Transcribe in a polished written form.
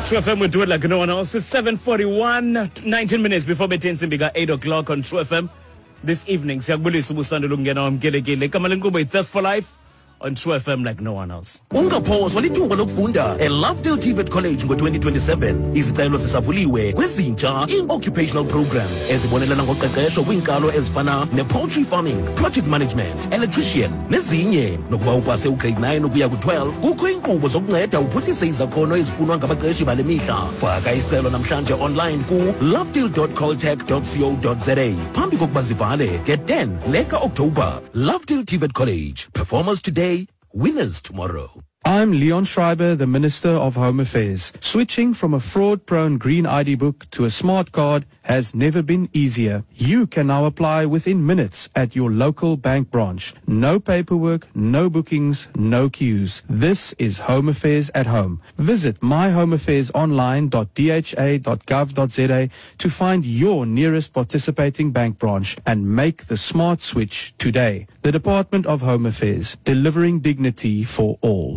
True FM, we do it like no one else. It's 7:41, 19 minutes before Betensi Biga 8 o'clock on True FM. This evening, Siagbulisi Busando Lungena Mgelekile. Kamalenkubo, Thirst for Life on True FM like no one else. Ungaphoswa lithuba lokufunda eLovedale TVET College ngo-2027. Izicelo zisavuliwe kwezintsha in-occupational programs ezibonelana ngoqeqesho kwiinkalo ezifana ne-poultry farming, project management, electrician nezinye. Nokuba upase ugrade 9 ukuya ku-12, kukho iinkqubo zokunceda uphuhlise izakhono ezifunwa ngabaqeqeshi bale mihla. Faka isicelo namhlanje online ku lovedale.coltech.co.za phambi kokuba zivale nge-10 leka-October. Lovedale TVET College. Performers today, winners tomorrow. I'm Leon Schreiber, the Minister of Home Affairs. Switching from a fraud-prone green ID book to a smart card has never been easier. You can now apply within minutes at your local bank branch. No paperwork, no bookings, no queues. This is Home Affairs at home. Visit myhomeaffairsonline.dha.gov.za to find your nearest participating bank branch and make the smart switch today. The Department of Home Affairs, delivering dignity for all.